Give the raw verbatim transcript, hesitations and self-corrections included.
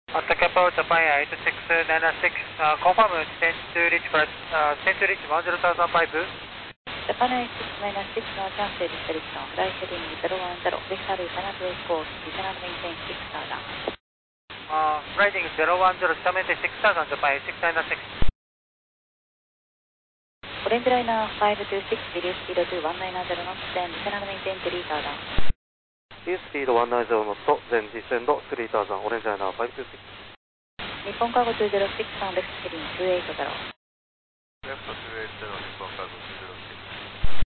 Attack approach Japan Air eight six nine six, uh, confirm ten to reach, uh, ten to reach one zero thousand five. Japan Air six nine six のキャンセルセレクション、フライヘディングゼロワンゼロ、デジタルカナブレイコース、デジタルメインテンシックスターダン。 Uh, riding zero one zero, Stamete six thousand, Japan Air six nine six. オレンジライナーファイブツーシックス、リリーススピードツーワンナインゼロノット、デジタルメインテンシリーターダン。 リリーススピードワンナインゼロノット、全ディセンドスリーターザン、オレンジライナーファイブツーシックス。 日本カーゴツーゼロシックスさん、レフトヘディングツーエイトゼロ。 レフトツーエイトゼロ、日本カーゴ